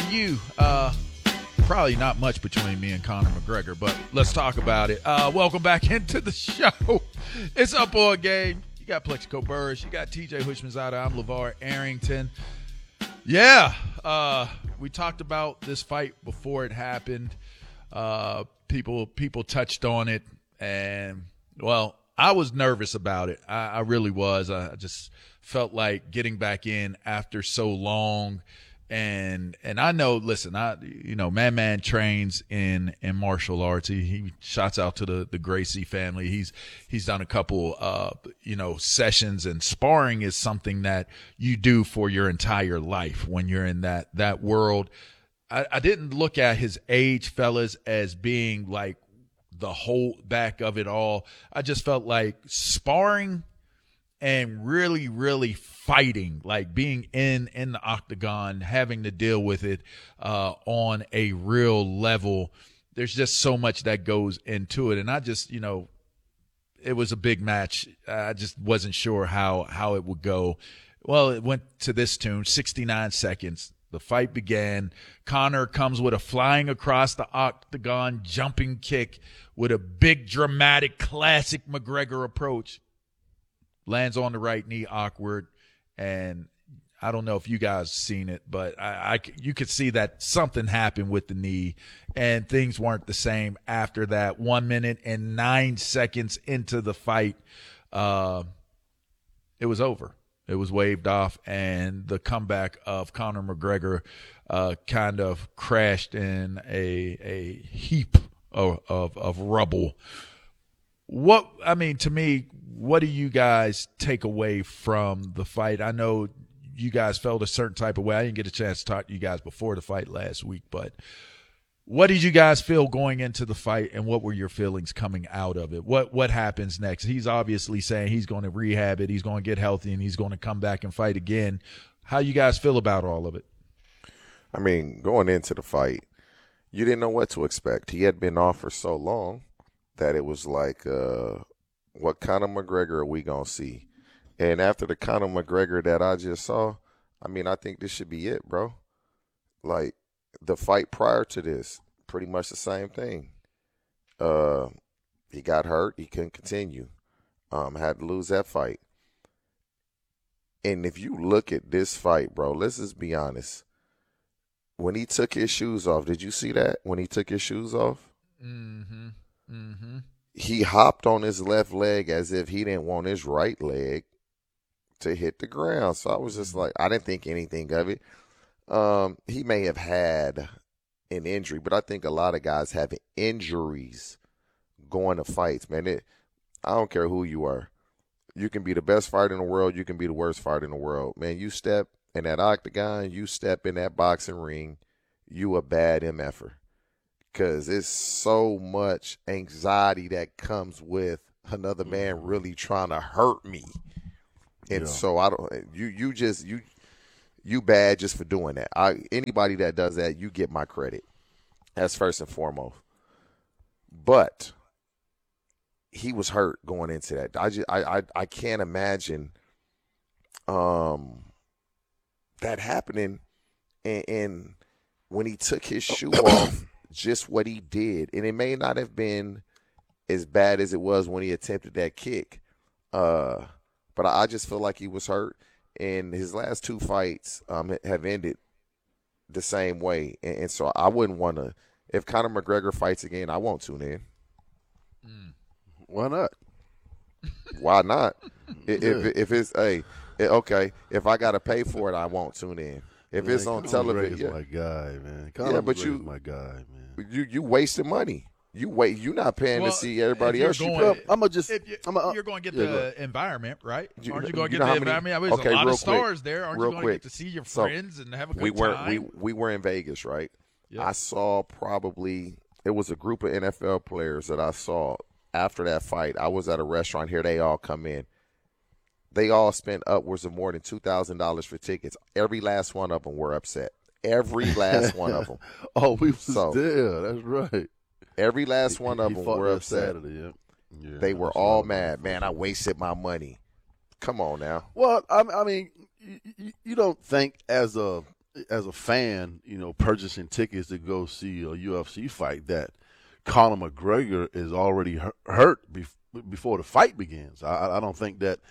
you. Probably not much between me and Conor McGregor, but let's talk about it. Welcome back into the show. It's Up On Game. You got Plexico Burris. You got TJ Hushmanzada. I'm LeVar Arrington. Yeah, we talked about this fight before it happened. People touched on it, and, well, I was nervous about it. I really was. I just felt like getting back in after so long. And I know, listen, Man trains in martial arts. He shouts out to the Gracie family. He's done a couple, sessions, and sparring is something that you do for your entire life when you're in that world. I didn't look at his age, fellas, as being like the whole back of it all. I just felt like sparring and really, really fighting, like being in the octagon, having to deal with it on a real level. There's just so much that goes into it. And I just, it was a big match. I just wasn't sure how it would go. Well, it went to this tune, 69 seconds. The fight began. Conor comes with a flying across the octagon jumping kick with a big, dramatic, classic McGregor approach. Lands on the right knee, awkward, and I don't know if you guys seen it, but you could see that something happened with the knee, and things weren't the same after that. 1 minute and 9 seconds into the fight, it was over. It was waved off, and the comeback of Conor McGregor kind of crashed in a heap of rubble. To me, what do you guys take away from the fight? I know you guys felt a certain type of way. I didn't get a chance to talk to you guys before the fight last week, but what did you guys feel going into the fight, and what were your feelings coming out of it? What happens next? He's obviously saying he's going to rehab it, he's going to get healthy, and he's going to come back and fight again. How you guys feel about all of it? I mean, going into the fight, you didn't know what to expect. He had been off for so long that it was like, what kind of McGregor are we going to see? And after the kind of McGregor that I just saw, I think this should be it, bro. Like, the fight prior to this, pretty much the same thing. He got hurt. He couldn't continue. Had to lose that fight. And if you look at this fight, bro, let's just be honest. When he took his shoes off, did you see that? When he took his shoes off? Mm-hmm. Mm-hmm. He hopped on his left leg as if he didn't want his right leg to hit the ground. So I was just like, I didn't think anything of it. He may have had an injury, but I think a lot of guys have injuries going to fights, man. I don't care who you are. You can be the best fighter in the world. You can be the worst fighter in the world. Man, you step in that octagon, you step in that boxing ring, you a bad MFer. Because it's so much anxiety that comes with another man really trying to hurt me. And so I don't. You bad just for doing that. Anybody that does that, you get my credit. That's first and foremost. But he was hurt going into that. I can't imagine that happening. And when he took his shoe off, just what he did, and it may not have been as bad as it was when he attempted that kick. But I just feel like he was hurt. And his last two fights have ended the same way. And so I wouldn't want to – if Conor McGregor fights again, I won't tune in. Why not? Why not? If it's okay, if I got to pay for it, I won't tune in. If it's on television. My guy, man. Conor McGregor's my guy, man. You wasted money. You're not paying to see everybody else. You're going to get the environment, right? Aren't you going to get the environment? There's a lot of stars there. Aren't you going to get to see your friends and have a good time? We were in Vegas, right? Yep. I saw it was a group of NFL players that I saw after that fight. I was at a restaurant here. They all come in. They all spent upwards of more than $2,000 for tickets. Every last one of them were upset. Every last one of them. Oh, we was there. That's right. Every last one of them were upset. Saturday, yeah. They were all mad. Man, I wasted my money. Come on now. Well, I mean, you don't think as a as a fan, purchasing tickets to go see a UFC fight, that Conor McGregor is already hurt before the fight begins. I don't think that,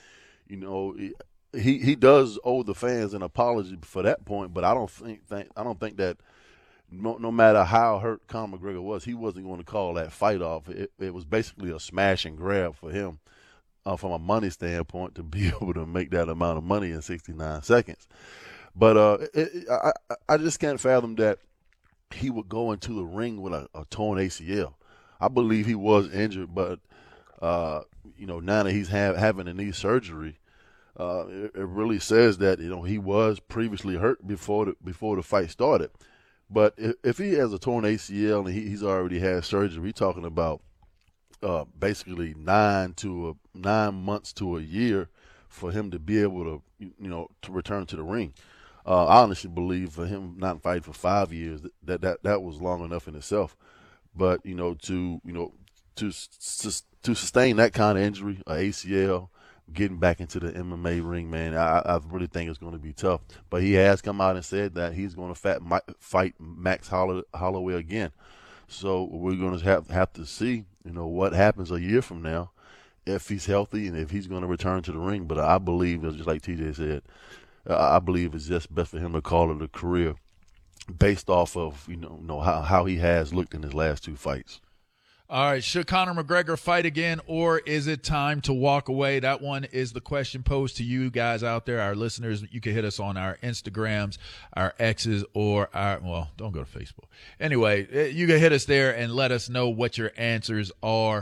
he does owe the fans an apology for that point, but I don't think that no matter how hurt Conor McGregor was, he wasn't going to call that fight off. It was basically a smash and grab for him from a money standpoint to be able to make that amount of money in 69 seconds. But I just can't fathom that he would go into the ring with a torn ACL. I believe he was injured, but now that he's having a knee surgery, it really says that he was previously hurt before the fight started. But if he has a torn ACL and he's already had surgery, we're talking about basically 9 months to a year for him to be able to to return to the ring. I honestly believe for him not fighting for 5 years that was long enough in itself. But to sustain that kind of injury, an ACL, getting back into the MMA ring, man, I really think it's going to be tough. But he has come out and said that he's going to fight Max Holloway again. So we're going to have to see, what happens a year from now, if he's healthy and if he's going to return to the ring. But I believe, just like TJ said, I believe it's just best for him to call it a career based off of how he has looked in his last 2 fights. All right, should Conor McGregor fight again, or is it time to walk away? That one is the question posed to you guys out there, our listeners. You can hit us on our Instagrams, our X's, or don't go to Facebook. Anyway, you can hit us there and let us know what your answers are.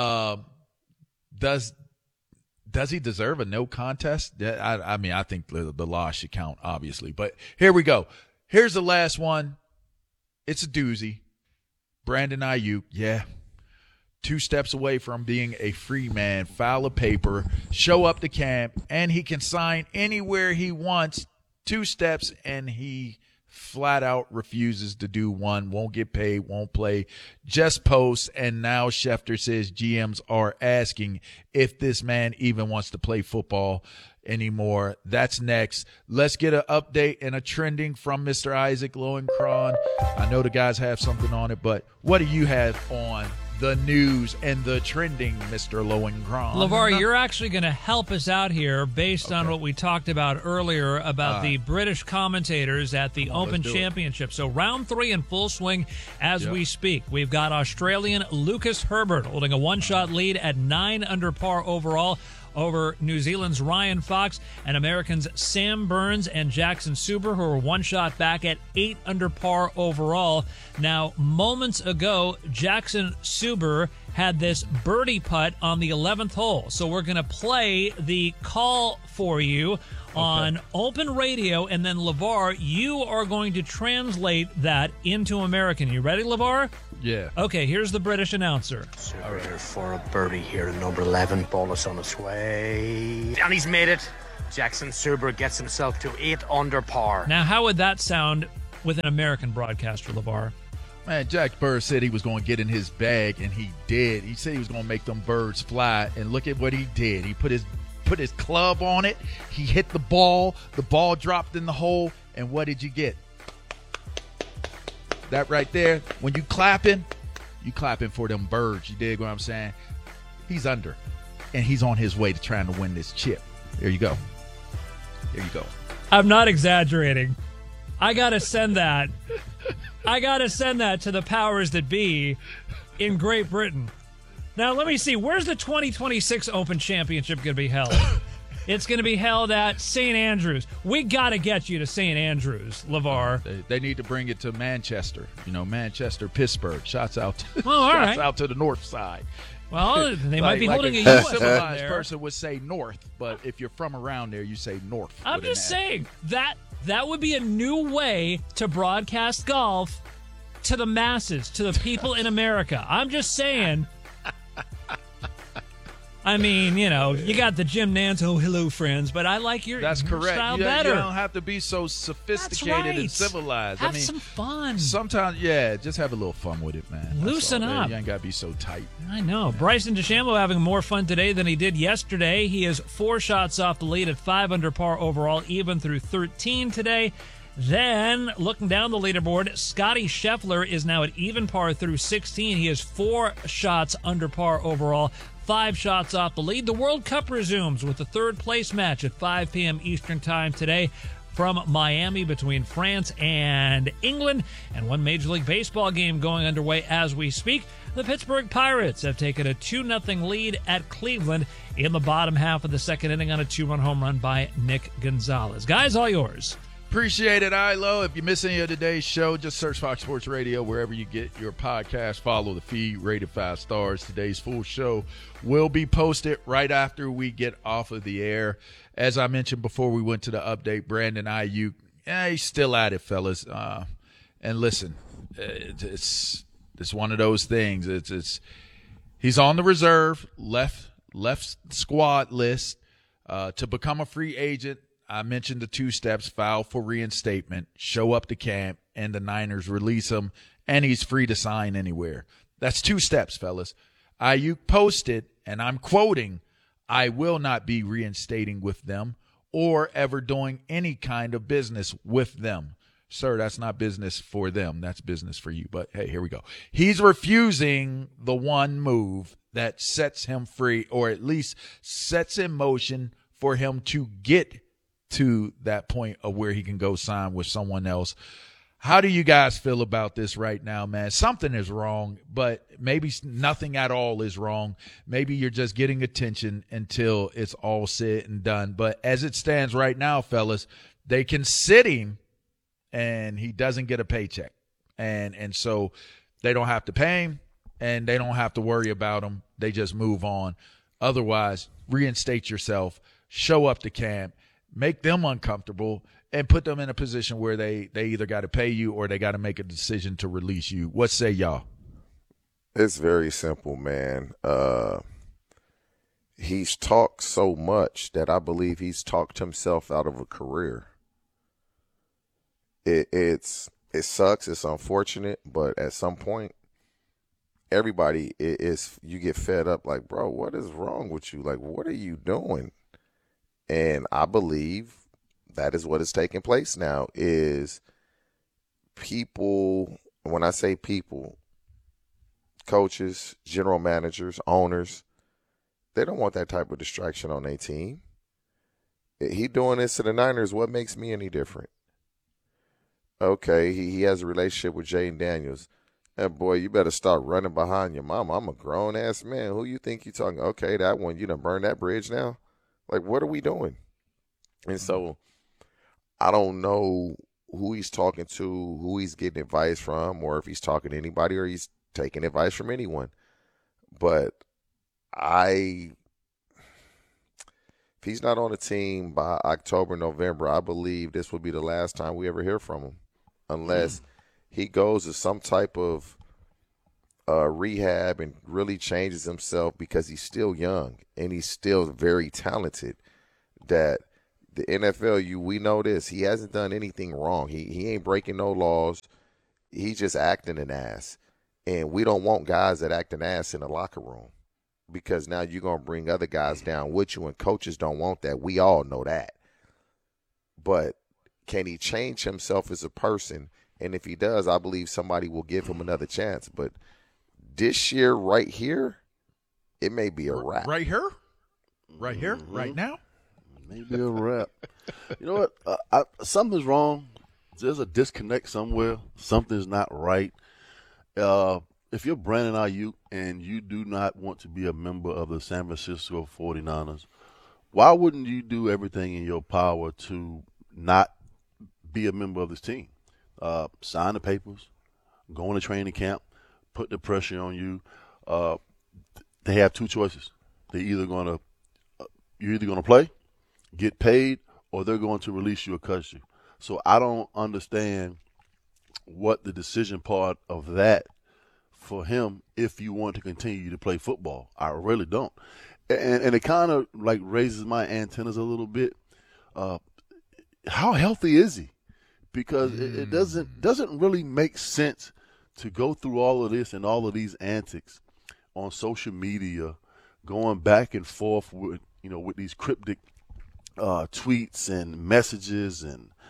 Does he deserve a no contest? I think the loss should count, obviously. But here we go. Here's the last one. It's a doozy. Brandon Ayuk, 2 steps away from being a free man, file a paper, show up to camp, and he can sign anywhere he wants. 2 steps, and he flat out refuses to do one, won't get paid, won't play, just posts. And now Schefter says GMs are asking if this man even wants to play football anymore. That's next. Let's get an update and a trending from Mr. Isaac Lowenkron. I know the guys have something on it, but what do you have on the news and the trending, Mr. Lowenkron? LeVar, you're actually going to help us out here based on what we talked about earlier about the British commentators at the Open Championship. So round 3 in full swing as we speak. We've got Australian Lucas Herbert holding a 1-shot lead at 9 under par overall over New Zealand's Ryan Fox, and Americans Sam Burns and Jackson Suber, who are 1 shot back at 8 under par overall. Now, moments ago, Jackson Suber had this birdie putt on the 11th hole. So we're going to play the call for you on Open Radio, and then, LeVar, you are going to translate that into American. You ready, LeVar? Yeah. Okay, here's the British announcer. Suber here for a birdie here at number 11. Ball is on its way. And he's made it. Jackson Suber gets himself to 8 under par. Now, how would that sound with an American broadcaster, LeVar? Man, Jack Bird said he was going to get in his bag, and he did. He said he was going to make them birds fly, and look at what he did. He put his club on it. He hit the ball. The ball dropped in the hole, and what did you get? That right there, when you clapping for them birds. You dig what I'm saying? He's under, and he's on his way to trying to win this chip. There you go. There you go. I'm not exaggerating. I got to send that. I got to send that to the powers that be in Great Britain. Now, let me see. Where's the 2026 Open Championship going to be held? It's going to be held at St. Andrews. We got to get you to St. Andrews, LeVar. They need to bring it to Manchester. Manchester, Pittsburgh. Shouts out to the north side. Well, they might be holding a U.S. A civilized person would say north, but if you're from around there, you say north. I'm just saying that would be a new way to broadcast golf to the masses, to the people in America. I'm just saying. I mean, you got the Jim Nantz, oh, hello, friends, but I like your style better. You don't have to be so sophisticated and civilized. Have some fun. Sometimes, just have a little fun with it, man. Loosen up. You ain't got to be so tight. I know. Yeah. Bryson DeChambeau having more fun today than he did yesterday. He is 4 shots off the lead at 5 under par overall, even through 13 today. Then, looking down the leaderboard, Scotty Scheffler is now at even par through 16. He is 4 shots under par overall, 5 shots off the lead. The World Cup resumes with the third-place match at 5 p.m. Eastern Time today from Miami between France and England, and one Major League Baseball game going underway as we speak. The Pittsburgh Pirates have taken a 2-0 lead at Cleveland in the bottom half of the second inning on a 2-run home run by Nick Gonzalez. Guys, all yours. Appreciate it, Ilo. If you miss any of today's show, just search Fox Sports Radio wherever you get your podcast. Follow the feed, rated 5 stars. Today's full show will be posted right after we get off of the air. As I mentioned before we went to the update, Brandon Ayuk, he's still at it, fellas. And listen, it's one of those things. He's on the reserve, left squad list to become a free agent. I mentioned the 2 steps: file for reinstatement, show up to camp, and the Niners release him, and he's free to sign anywhere. That's 2 steps, fellas. Ayuk posted, and I'm quoting, "I will not be reinstating with them or ever doing any kind of business with them." Sir, that's not business for them. That's business for you. But, hey, here we go. He's refusing the one move that sets him free, or at least sets in motion for him to get to that point of where he can go sign with someone else. How do you guys feel about this right now, man? Something is wrong, but maybe nothing at all is wrong. Maybe you're just getting attention until it's all said and done. But as it stands right now, fellas, they can sit him and he doesn't get a paycheck. And so they don't have to pay him and they don't have to worry about him. They just move on. Otherwise, reinstate yourself, show up to camp, make them uncomfortable, and put them in a position where they either got to pay you or they got to make a decision to release you. What say y'all? It's very simple, man. He's talked so much that I believe he's talked himself out of a career. It sucks. It's unfortunate, but at some point, everybody you get fed up. Like, bro, what is wrong with you? Like, what are you doing? And I believe that is what is taking place now is people, when I say people, coaches, general managers, owners, they don't want that type of distraction on their team. He doing this to the Niners, what makes me any different? Okay, he has a relationship with Jaden Daniels. And boy, you better start running behind your mama. I'm a grown-ass man. Who you think you talking? Okay, that one, you done burned that bridge now? Like, what are we doing? And so I don't know who he's talking to, who he's getting advice from, or if he's talking to anybody or he's taking advice from anyone. But if he's not on the team by October, November, I believe this will be the last time we ever hear from him, unless he goes to some type of rehab and really changes himself, because he's still young and he's still very talented. That the NFL, we know this. He hasn't done anything wrong. He ain't breaking no laws. He's just acting an ass. And we don't want guys that act an ass in the locker room, because now you're going to bring other guys down with you, and coaches don't want that. We all know that. But can he change himself as a person? And if he does, I believe somebody will give him another chance. But this year right here, it may be a wrap. Right here? Right here? Mm-hmm. Right now? Maybe a wrap. You know what? Something's wrong. There's a disconnect somewhere. Something's not right. If you're Brandon Ayuk and you do not want to be a member of the San Francisco 49ers, why wouldn't you do everything in your power to not be a member of this team? Sign the papers, go into training camp, put the pressure on you. They have 2 choices. You're either going to play, get paid, or they're going to release you or cut you. So I don't understand what the decision part of that for him if you want to continue to play football. I really don't. And it kind of like raises my antennas a little bit. How healthy is he? Because it doesn't really make sense to go through all of this and all of these antics on social media, going back and forth with these cryptic tweets and messages, and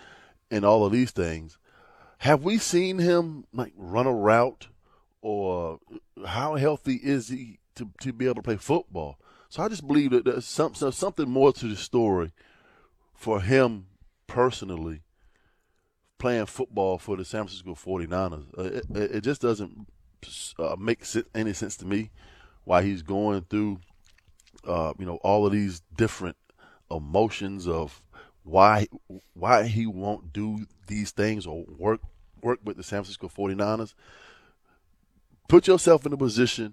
and all of these things, have we seen him like run a route, or how healthy is he to be able to play football? So I just believe that there's something more to the story for him personally playing football for the San Francisco 49ers. It just doesn't make any sense to me why he's going through, all of these different emotions of why he won't do these things or work with the San Francisco 49ers. Put yourself in a position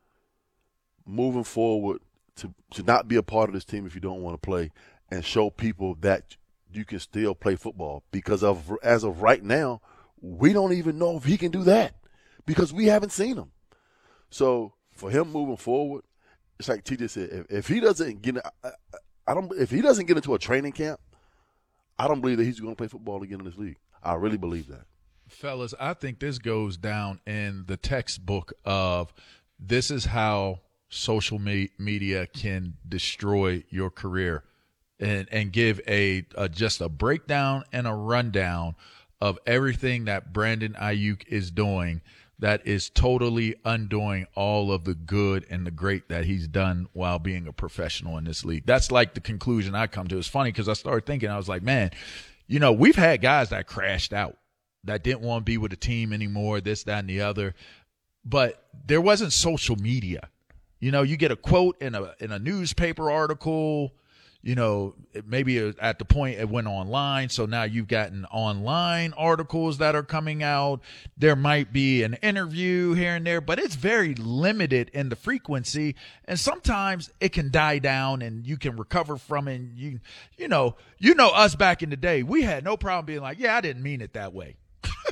moving forward to not be a part of this team if you don't want to play, and show people that you can still play football. Because as of right now, we don't even know if he can do that because we haven't seen him. So for him moving forward, it's like TJ said, if he doesn't get into a training camp, I don't believe that he's going to play football again in this league. I really believe that. Fellas, I think this goes down in the textbook of this is how social media can destroy your career, and give just a breakdown and a rundown of everything that Brandon Aiyuk is doing that is totally undoing all of the good and the great that he's done while being a professional in this league. That's like the conclusion I come to. It's funny because I started thinking, I was like, man, we've had guys that crashed out, that didn't want to be with the team anymore, this, that, and the other. But there wasn't social media. You get a quote in a newspaper article, maybe at the point it went online. So now you've gotten online articles that are coming out. There might be an interview here and there, but it's very limited in the frequency. And sometimes it can die down and you can recover from it. And you know us back in the day, we had no problem being like, yeah, I didn't mean it that way.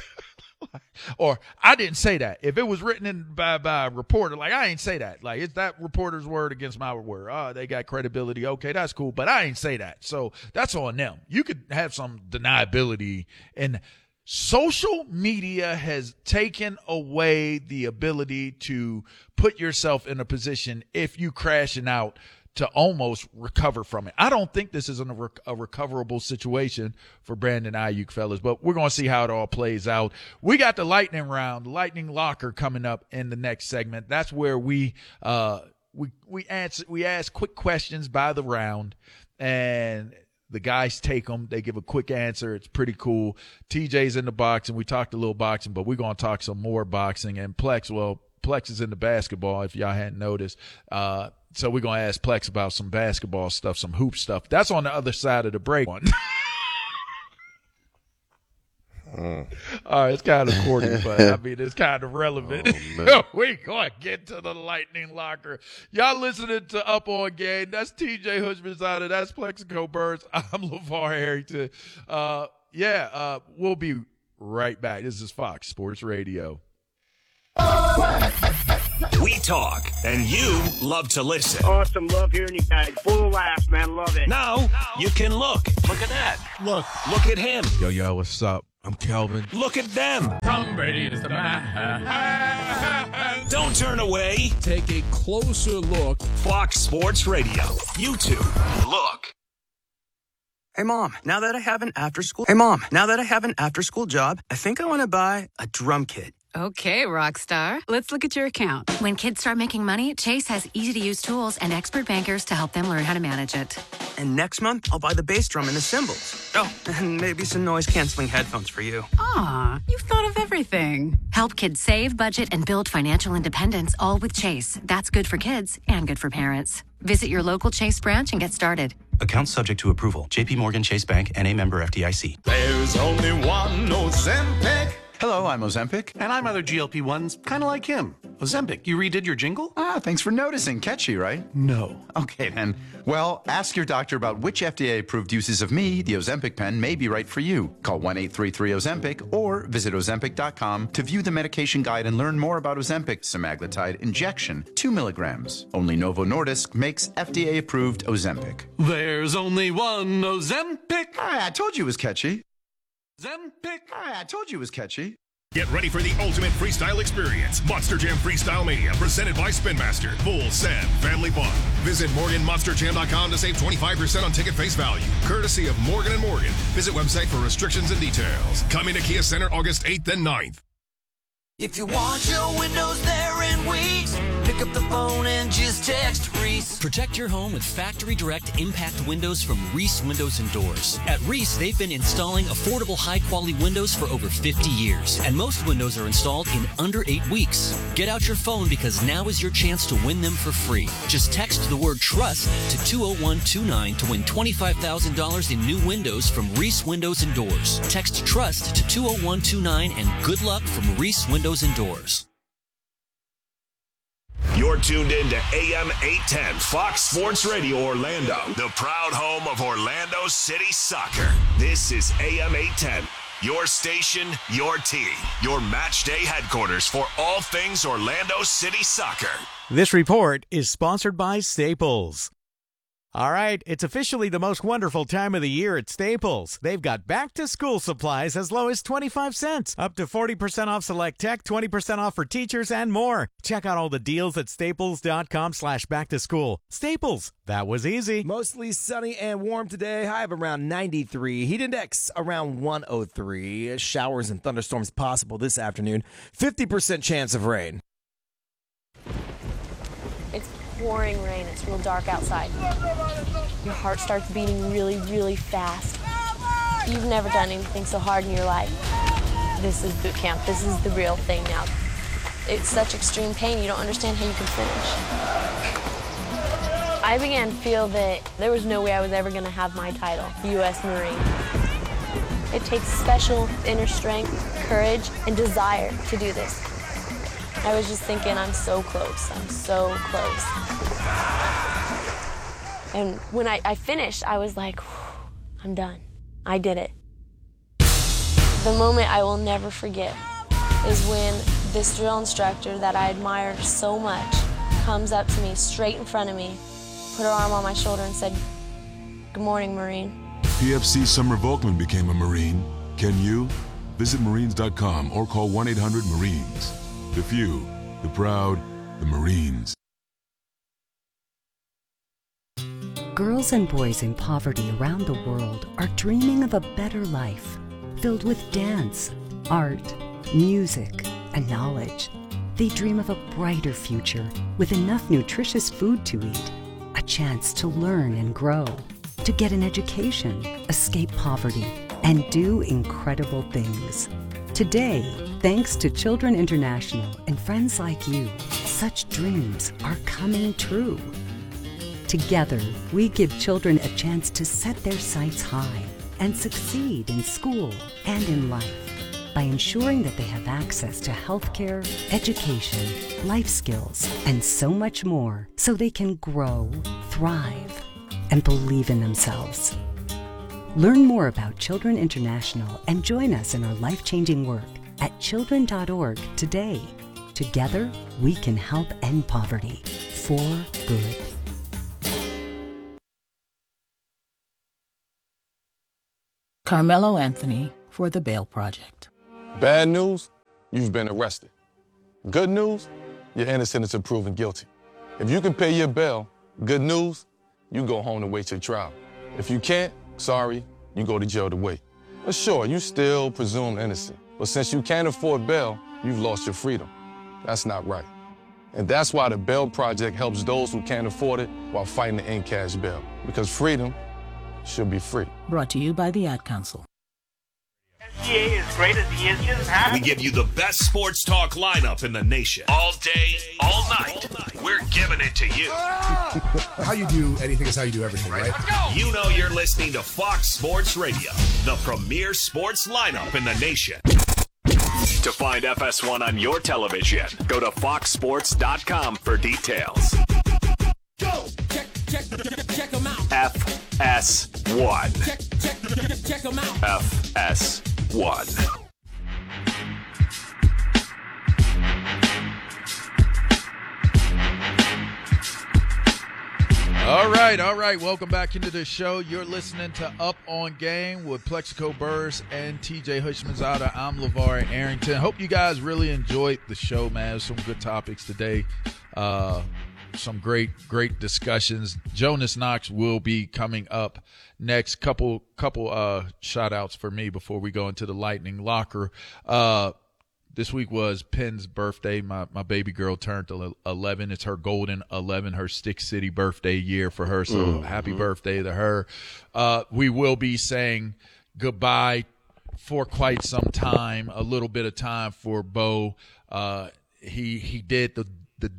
Or I didn't say that. If it was written by a reporter, like, I ain't say that. Like, it's that reporter's word against my word. Oh, they got credibility. Okay, that's cool. But I ain't say that. So that's on them. You could have some deniability. And social media has taken away the ability to put yourself in a position, if you crashing out, to almost recover from it. I don't think this is a recoverable situation for Brandon Aiyuk, fellas, but we're going to see how it all plays out. We got the lightning round, lightning locker coming up in the next segment. That's where we ask quick questions by the round, and the guys take them. They give a quick answer. It's pretty cool. TJ's in the boxing. We talked a little boxing, but we're going to talk some more boxing. And Plex is in the basketball, if y'all hadn't noticed. So we're going to ask Plex about some basketball stuff, some hoop stuff. That's on the other side of the break. All right, it's kind of corny, but I mean, it's kind of relevant. We're going to get to the lightning locker. Y'all listening to Up On Game. That's TJ Hutchinson. That's Plexico Burns. I'm LeVar Harrington. We'll be right back. This is Fox Sports Radio. We talk, and you love to listen. Awesome. Love hearing you guys. Full of laughs, man. Love it. Now you can look. Look at that. Look at him. Yo, what's up? I'm Kelvin. Look at them. Tom Brady is the man. Don't turn away. Take a closer look. Fox Sports Radio. YouTube. Look. Hey, Mom, now that I have an after-school job, I think I want to buy a drum kit. Okay, Rockstar. Let's look at your account. When kids start making money, Chase has easy-to-use tools and expert bankers to help them learn how to manage it. And next month, I'll buy the bass drum and the cymbals. Oh, and maybe some noise-canceling headphones for you. Aw, you've thought of everything. Help kids save, budget, and build financial independence, all with Chase. That's good for kids and good for parents. Visit your local Chase branch and get started. Account subject to approval. J.P. Morgan Chase Bank, N.A. member FDIC. There's only one Ozempic. Hello, I'm Ozempic. And I'm other GLP-1s, kind of like him. Ozempic, you redid your jingle? Thanks for noticing. Catchy, right? No. Okay, then. Well, ask your doctor about which FDA-approved uses of me, the Ozempic pen, may be right for you. Call 1-833-OZEMPIC or visit Ozempic.com to view the medication guide and learn more about Ozempic semaglutide injection, 2 milligrams. Only Novo Nordisk makes FDA-approved Ozempic. There's only one Ozempic. I told you it was catchy. Ozempic. I told you it was catchy. Get ready for the ultimate freestyle experience. Monster Jam Freestyle Mania, presented by Spin Master. Full send, family fun. Visit MorganMonsterJam.com to save 25% on ticket face value. Courtesy of Morgan & Morgan. Visit website for restrictions and details. Coming to Kia Center August 8th and 9th. If you want your windows there in weeks, pick up the phone and just text Reese. Protect your home with factory direct impact windows from Reese Windows and Doors. At Reese, they've been installing affordable, high-quality windows for over 50 years, and most windows are installed in under 8 weeks. Get out your phone because now is your chance to win them for free. Just text the word TRUST to 20129 to win $25,000 in new windows from Reese Windows and Doors. Text TRUST to 20129 and good luck from Reese Windows and Doors. You're tuned in to AM 810 Fox Sports Radio Orlando, the proud home of Orlando City Soccer. This is AM 810, your station, your team, your match day headquarters for all things Orlando City Soccer. This report is sponsored by Staples. All right, it's officially the most wonderful time of the year at Staples. They've got back-to-school supplies as low as 25 cents, up to 40% off select tech, 20% off for teachers, and more. Check out all the deals at staples.com/back-to-school. Staples, that was easy. Mostly sunny and warm today, high of around 93. Heat index around 103. Showers and thunderstorms possible this afternoon. 50% chance of rain. It's pouring rain. It's real dark outside. Your heart starts beating really, really fast. You've never done anything so hard in your life. This is boot camp. This is the real thing now. It's such extreme pain, you don't understand how you can finish. I began to feel that there was no way I was ever going to have my title, U.S. Marine. It takes special inner strength, courage, and desire to do this. I was just thinking, I'm so close. I'm so close. And when I finished, I was like, I'm done. I did it. The moment I will never forget is when this drill instructor that I admire so much comes up to me straight in front of me, put her arm on my shoulder and said, "Good morning, Marine." PFC Summer Volkman became a Marine. Can you? Visit Marines.com or call 1-800-MARINES. The few, the proud, the Marines. Girls and boys in poverty around the world are dreaming of a better life, filled with dance, art, music, and knowledge. They dream of a brighter future with enough nutritious food to eat, a chance to learn and grow, to get an education, escape poverty, and do incredible things. Today, thanks to Children International and friends like you, such dreams are coming true. Together, we give children a chance to set their sights high and succeed in school and in life by ensuring that they have access to healthcare, education, life skills, and so much more so they can grow, thrive, and believe in themselves. Learn more about Children International and join us in our life-changing work at children.org today. Together, we can help end poverty for good. Carmelo Anthony for the Bail Project. Bad news, you've been arrested. Good news, you're innocent until proven guilty. If you can pay your bail, good news, you go home to wait your trial. If you can't, sorry, you go to jail to wait. But sure, you still presumed innocent. But since you can't afford bail, you've lost your freedom. That's not right. And that's why the Bail Project helps those who can't afford it while fighting to end cash bail. Because freedom should be free. Brought to you by the Ad Council. SGA is great as he is just happy. We give you the best sports talk lineup in the nation. All day, all night. We're giving it to you. How you do anything is how you do everything, right? Let's go. You know you're listening to Fox Sports Radio, the premier sports lineup in the nation. To find FS1 on your television, go to foxsports.com for details. Go! Check them out. FS1. Check them out. FS1. All right. right. Welcome back into the show. You're listening to Up on Game with Plexico Burrs and TJ Hushmanzada. I'm LeVar Arrington. Hope you guys really enjoyed the show, man. Some good topics today. Some great discussions. Jonas Knox will be coming up next. Couple shout outs for me before we go into the Lightning Locker. This week was Penn's birthday. My baby girl turned 11. It's her golden 11, her Stick City birthday year for her. So happy birthday to her. We will be saying goodbye for quite some time, a little bit of time for Bo. He did the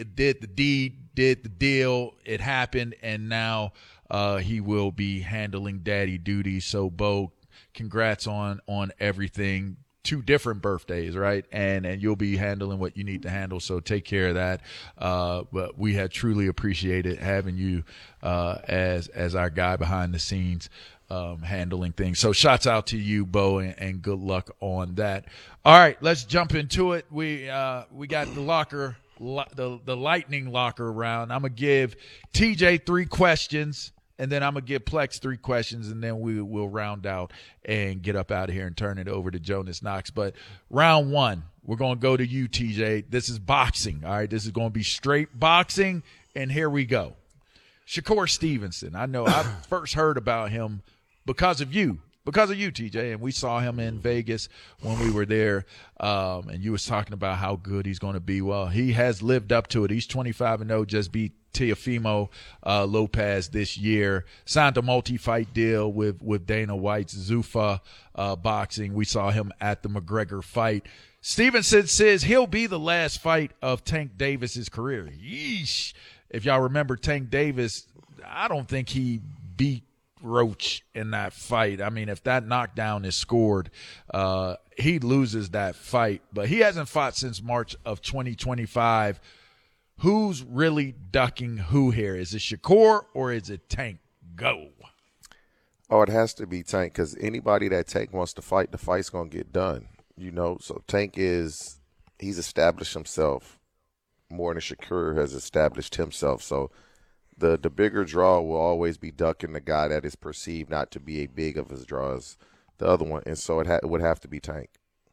deal. It happened, and now he will be handling daddy duty. So Bo, congrats on everything. 2 different birthdays, right? And you'll be handling what you need to handle. So take care of that. But we had truly appreciated having you as our guy behind the scenes, handling things. So shots out to you, Bo, and good luck on that. All right, let's jump into it. We got the locker, the Lightning Locker round. I'm gonna give TJ 3 questions. And then I'm going to give Plex 3 questions, and then we will round out and get up out of here and turn it over to Jonas Knox. But round 1, we're going to go to you, TJ. This is boxing, all right? This is going to be straight boxing, and here we go. Shakur Stevenson. I know I first heard about him because of you, TJ, and we saw him in Vegas when we were there, and you was talking about how good he's going to be. Well, he has lived up to it. He's 25-0, just beat Teofimo Lopez this year, signed a multi-fight deal with Dana White's Zuffa Boxing. We saw him at the McGregor fight. Stevenson says he'll be the last fight of Tank Davis's career. Yeesh. If y'all remember Tank Davis, I don't think he beat Roach in that fight. I mean, if that knockdown is scored, he loses that fight. But he hasn't fought since March of 2025. Who's really ducking who here? Is it Shakur or is it Tank? Go. Oh, it has to be Tank, because anybody that Tank wants to fight, the fight's going to get done. So Tank he's established himself more than Shakur has established himself. So the bigger draw will always be ducking the guy that is perceived not to be as big of his draw as the other one. And so it would have to be Tank.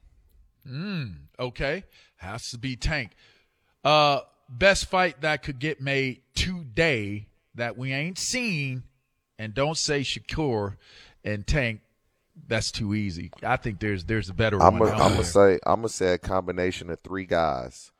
Okay. Has to be Tank. Best fight that could get made today that we ain't seen, and don't say Shakur and Tank. That's too easy. I think there's a better one. I'm gonna say a combination of 3 guys.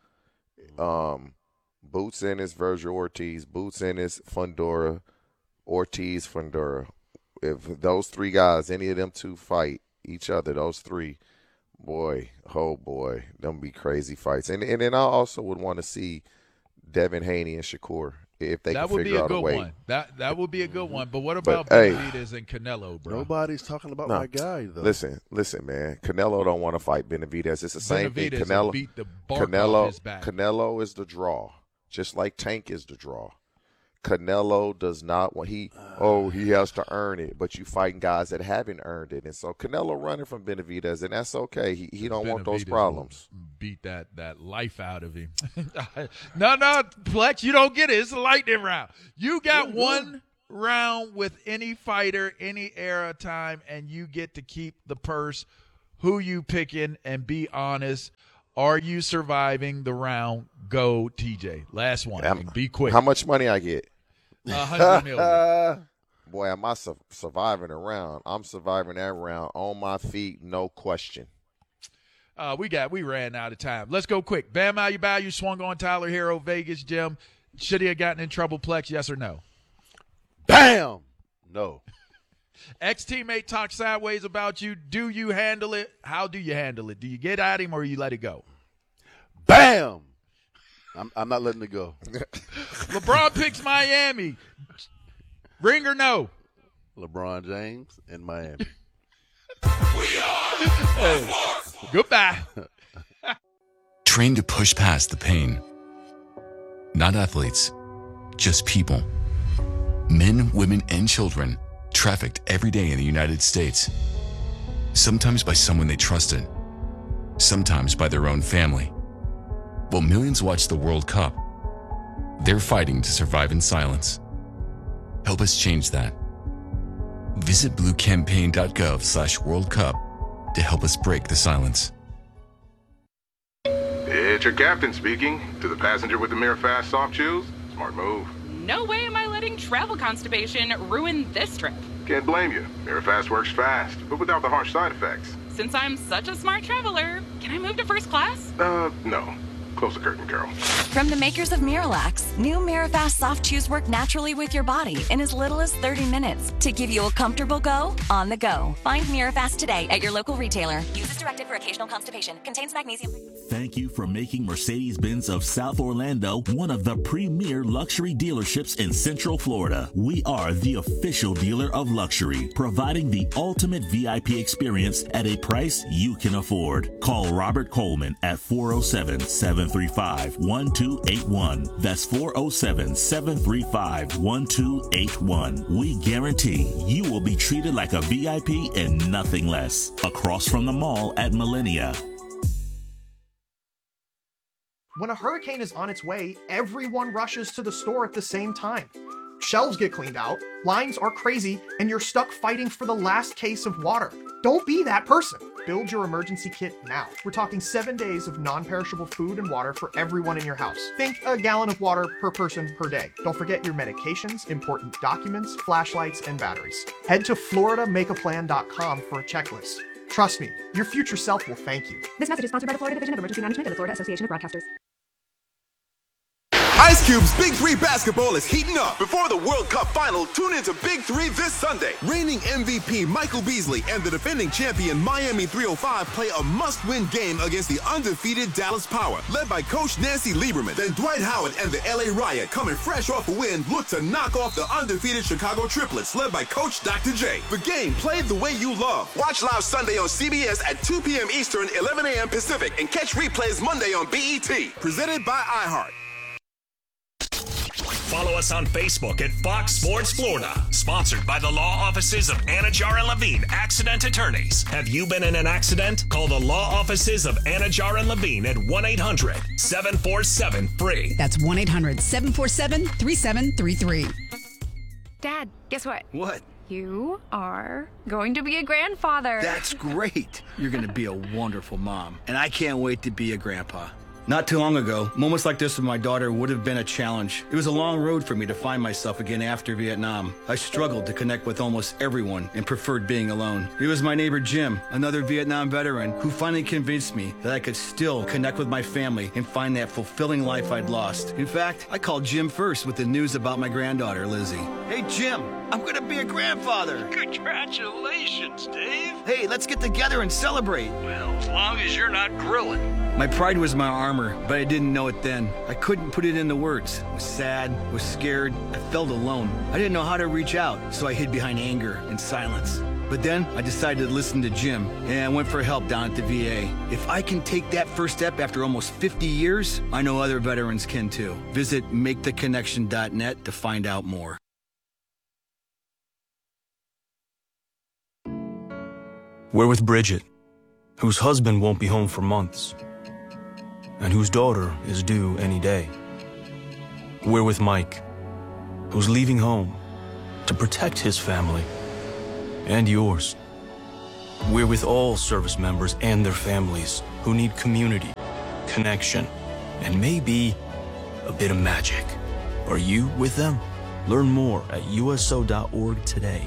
Boots Ennis, Virgil Ortiz. Boots Ennis, Fundora. Ortiz, Fundora. If those 3 guys, any of them 2 fight each other, those 3, boy, them be crazy fights. And then I also would want to see Devin Haney and Shakur if they can figure out a way. That would be a good one. But what about Benavidez and Canelo, bro? Nobody's talking about my guy, though. Listen, man. Canelo don't want to fight Benavidez. It's the same thing. Canelo beat the bark off his back. Canelo is the draw, just like Tank is the draw. Canelo does not want he has to earn it, but you fighting guys that haven't earned it, and so Canelo running from Benavidez, and that's okay. He don't want those problems. Beat that life out of him. No, Plex, you don't get it. It's a lightning round. You got one round with any fighter, any era time, and you get to keep the purse. Who you picking? And be honest. Are you surviving the round? Go, TJ. Last one. Be quick. How much money I get? $100 million. Boy, am I surviving a round? I'm surviving that round on my feet, no question. We ran out of time. Let's go quick. Bam Adebayo swung on Tyler Hero, Vegas gym. Should he have gotten in trouble, Plex? Yes or no? Bam! No. Ex-teammate talks sideways about you. Do you handle it? How do you handle it? Do you get at him or you let it go? Bam! I'm not letting it go. LeBron picks Miami. Ring or no? LeBron James in Miami. Goodbye. Train to push past the pain. Not athletes, just people. Men, women, and children trafficked every day in the United States. Sometimes by someone they trusted. Sometimes by their own family. While millions watch the World Cup, they're fighting to survive in silence. Help us change that. Visit bluecampaign.gov/World Cup to help us break the silence. It's your captain speaking. To the passenger with the Mirror Fast soft chews, smart move. No way am I letting travel constipation ruin this trip. Can't blame you. Mirror Fast works fast, but without the harsh side effects. Since I'm such a smart traveler, can I move to first class? No. Close the curtain, girl. From the makers of Miralax, new Mirafast soft chews work naturally with your body in as little as 30 minutes to give you a comfortable go on the go. Find Mirafast today at your local retailer. Use as directed for occasional constipation. Contains magnesium. Thank you for making Mercedes-Benz of South Orlando one of the premier luxury dealerships in Central Florida. We are the official dealer of luxury, providing the ultimate VIP experience at a price you can afford. Call Robert Coleman at 407-735-1281. That's 407-735-1281. We guarantee you will be treated like a VIP and nothing less. Across from the mall at Millennia. When a hurricane is on its way, everyone rushes to the store at the same time. Shelves get cleaned out, lines are crazy, and you're stuck fighting for the last case of water. Don't be that person. Build your emergency kit now. We're talking 7 days of non-perishable food and water for everyone in your house. Think a gallon of water per person per day. Don't forget your medications, important documents, flashlights, and batteries. Head to FloridaMakeAPlan.com for a checklist. Trust me, your future self will thank you. This message is sponsored by the Florida Division of Emergency Management and the Florida Association of Broadcasters. Ice Cube's Big 3 basketball is heating up. Before the World Cup final, tune into Big 3 this Sunday. Reigning MVP Michael Beasley and the defending champion Miami 305 play a must-win game against the undefeated Dallas Power, led by Coach Nancy Lieberman. Then Dwight Howard and the LA Riot, coming fresh off a win, look to knock off the undefeated Chicago Triplets, led by Coach Dr. J. The game played the way you love. Watch live Sunday on CBS at 2 p.m. Eastern, 11 a.m. Pacific, and catch replays Monday on BET. Presented by iHeart. Follow us on Facebook at Fox Sports Florida. Sponsored by the law offices of Anajar and Levine, accident attorneys. Have you been in an accident? Call the law offices of Anajar and Levine at 1-800-747-FREE. That's 1-800-747-3733. Dad, guess what? What? You are going to be a grandfather. That's great. You're going to be a wonderful mom. And I can't wait to be a grandpa. Not too long ago, moments like this with my daughter would have been a challenge. It was a long road for me to find myself again after Vietnam. I struggled to connect with almost everyone and preferred being alone. It was my neighbor Jim, another Vietnam veteran, who finally convinced me that I could still connect with my family and find that fulfilling life I'd lost. In fact, I called Jim first with the news about my granddaughter, Lizzie. Hey, Jim, I'm going to be a grandfather. Congratulations, Dave. Hey, let's get together and celebrate. Well, as long as you're not grilling. My pride was my armor, but I didn't know it then. I couldn't put it into words. I was sad, was scared, I felt alone. I didn't know how to reach out, so I hid behind anger and silence. But then I decided to listen to Jim, and I went for help down at the VA. If I can take that first step after almost 50 years, I know other veterans can too. Visit MakeTheConnection.net to find out more. We're with Bridget, whose husband won't be home for months, and whose daughter is due any day. We're with Mike, who's leaving home to protect his family and yours. We're with all service members and their families who need community, connection, and maybe a bit of magic. Are you with them? Learn more at USO.org today.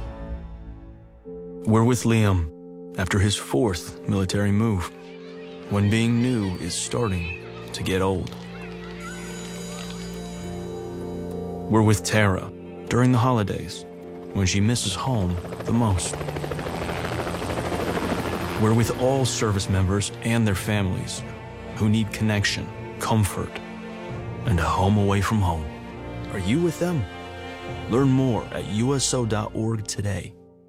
We're with Liam after his 4th military move, when being new is starting to get old. We're with Tara during the holidays, when she misses home the most. We're with all service members and their families who need connection, comfort, and a home away from home. Are you with them? Learn more at USO.org today.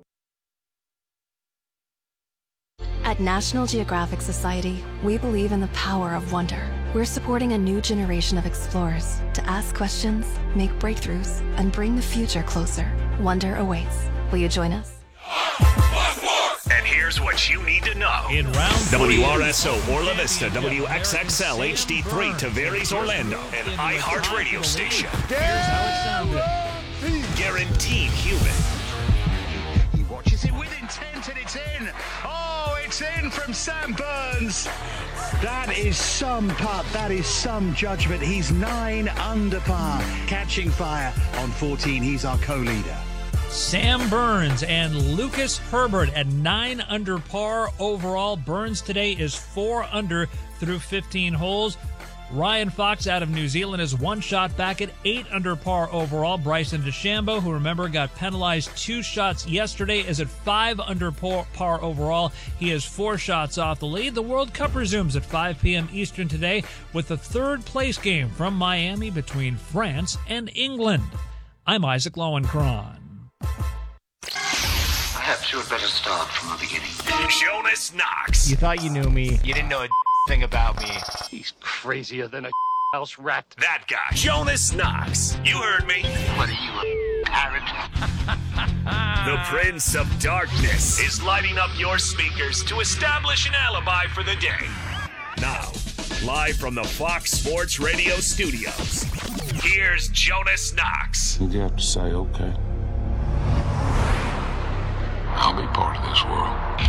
At National Geographic Society, we believe in the power of wonder. We're supporting a new generation of explorers to ask questions, make breakthroughs, and bring the future closer. Wonder awaits. Will you join us? And here's what you need to know. In round WRSO Orla Vista, WXXL HD3 Tavares Orlando, an iHeart radio station. Here's how it sounded. Guaranteed human. He watches it with intent and it's in. Oh, it's in from Sam Burns. That is some putt. That is some judgment. He's 9 under par. Catching fire on 14. He's our co-leader. Sam Burns and Lucas Herbert at 9 under par overall. Burns today is 4 under through 15 holes. Ryan Fox out of New Zealand is 1 shot back at 8 under par overall. Bryson DeChambeau, who remember got penalized 2 shots yesterday, is at 5 under par overall. He is 4 shots off the lead. The World Cup resumes at 5 p.m. Eastern today with the third place game from Miami between France and England. I'm Isaac Lowenkron. Perhaps you had better start from the beginning. Jonas Knox. You thought you knew me. You didn't know a thing about me. He's crazier than a house rat. That guy, Jonas Knox. You heard me. What are you, a parrot? The Prince of Darkness is lighting up your speakers to establish an alibi for the day. Now, live from the Fox Sports Radio studios, here's Jonas Knox. You have to say, okay, I'll be part of this world.